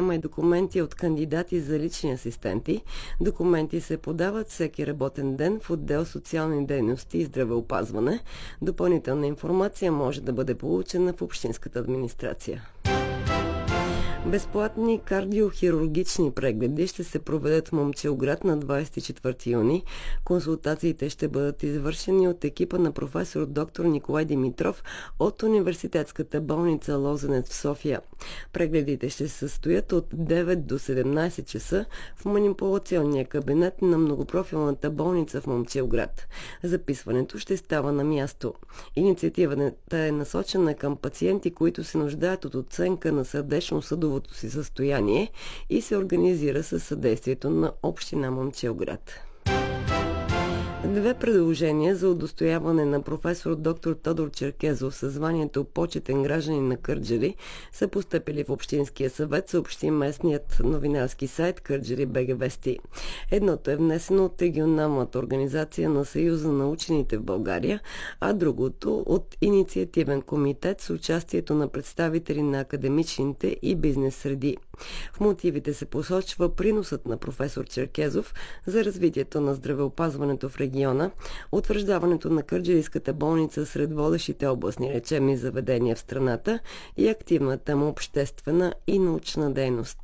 няма и документи от кандидати за лични асистенти. Документи се подават всеки работен ден в отдел социални дейности и здравеопазване. Допълнителна информация може да бъде получена в общинската администрация. Безплатни кардиохирургични прегледи ще се проведат в Момчилград на 24 юни. Консултациите ще бъдат извършени от екипа на професор доктор Николай Димитров от Университетската болница Лозенец в София. Прегледите ще се състоят от 9 до 17 часа в манипулационния кабинет на многопрофилната болница в Момчилград. Записването ще става на място. Инициативата е насочена към пациенти, които се нуждаят от оценка на сърдечно-съдово си състояние и се организира със съдействието на община Момчилград. Две предложения за удостояване на професор доктор Тодор Черкезов със званието почетен гражданин на Кърджали са постъпили в Общинския съвет, съобщи местният новинарски сайт Кърджали БГ Вести. Едното е внесено от регионалната организация на Съюза на учените в България, а другото от инициативен комитет с участието на представители на академичните и бизнес среди. В мотивите се посочва приносът на професор Черкезов за развитието на здравеопазването в региона, утвърждаването на Кърджалийската болница сред водещите областни лечебни заведения в страната и активната му обществена и научна дейност.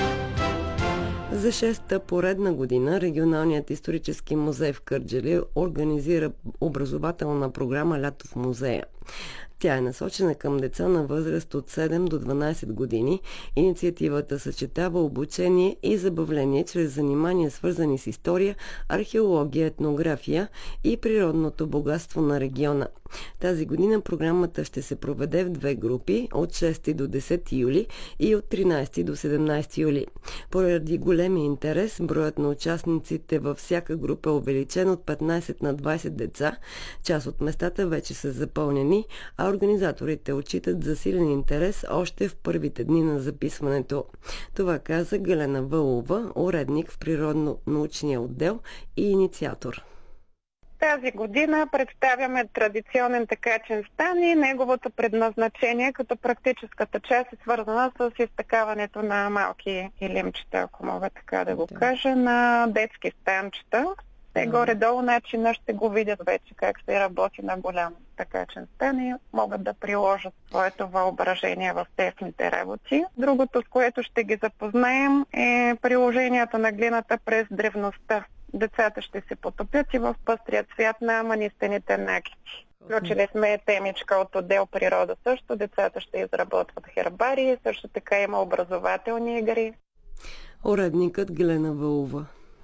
За 6-та поредна година Регионалният исторически музей в Кърджали организира образователна програма «Лято в музея». Тя е насочена към деца на възраст от 7 до 12 години. Инициативата съчетава обучение и забавление чрез занимания, свързани с история, археология, етнография и природното богатство на региона. Тази година програмата ще се проведе в две групи от 6 до 10 юли и от 13 до 17 юли. Поради големия интерес, броят на участниците във всяка група е увеличен от 15 на 20 деца. Част от местата вече са запълнени, а организаторите отчитат засилен интерес още в първите дни на записването. Това каза Галена Вълова, уредник в природно-научния отдел и инициатор. Тази година представяме традиционен тъкачен стан и неговото предназначение, като практическата част е свързана с изтъкаването на малки килимчета, ако мога така да го кажа, на детски станчета. Те горе-долу начина ще го видят вече как се работи на голям тъкачен стан и могат да приложат своето въображение в техните работи. Другото, с което ще ги запознаем, е приложението на глината през древността. Децата ще се потопят и в пъстрия цвят на манистените накити. Включили сме темичка от отдел природа също. Децата ще изработват хербарии, също така има образователни игри. Уредникът Галена Вълова.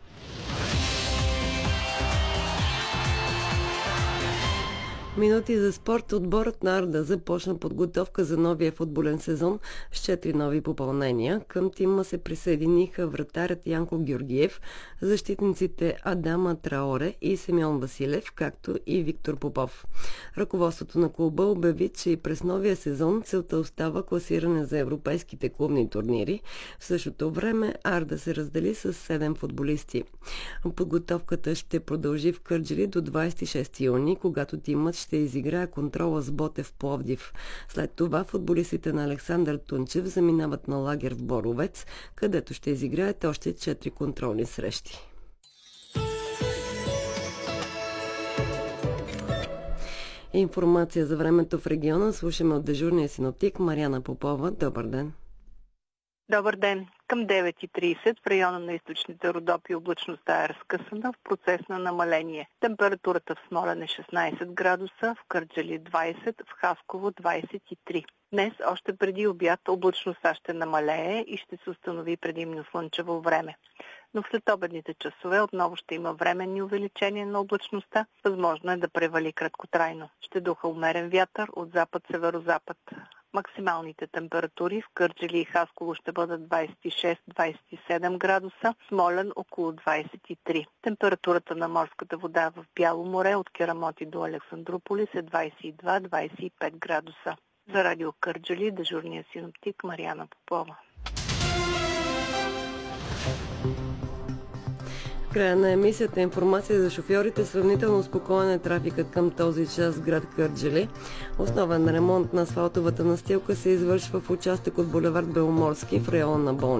Минути за спорт. Отборът на Арда започна подготовка за новия футболен сезон с 4 нови попълнения. Към тима се присъединиха вратарят Янко Георгиев, защитниците Адама Траоре и Семен Василев, както и Виктор Попов. Ръководството на клуба обяви, че и през новия сезон целта остава класиране за европейските клубни турнири. В същото време Арда се раздели с 7 футболисти. Подготовката ще продължи в Кърджали до 26 юни, когато тимът ще изиграе контрола с Ботев Пловдив. След това футболистите на Александър Тунчев заминават на лагер в Боровец, където ще изиграят още 4 контролни срещи. Информация за времето в региона слушаме от дежурния синоптик Мариана Попова. Добър ден! Добър ден! Към 9:30 в района на източните Родопи облачността е разкъсана в процес на намаление. Температурата в Смолян е 16 градуса, в Кърджали 20, в Хасково 23. Днес, още преди обяд, облачността ще намалее и ще се установи предимно слънчево време. Но в следобедните часове отново ще има временни увеличения на облачността. Възможно е да превали краткотрайно. Ще духа умерен вятър от запад-северозапад. Максималните температури в Кърджали и Хасково ще бъдат 26-27 градуса, Смолян около 23. Температурата на морската вода в Бяло море от Керамоти до Александрополис е 22-25 градуса. За радио Кърджали, дежурния синоптик Мариана Попова. Края на емисията информация за шофьорите. Сравнително спокоен е трафикът към този час в град Кърджали. Основен ремонт на асфалтовата настилка се извършва в участък от булевард Беломорски в района на болница.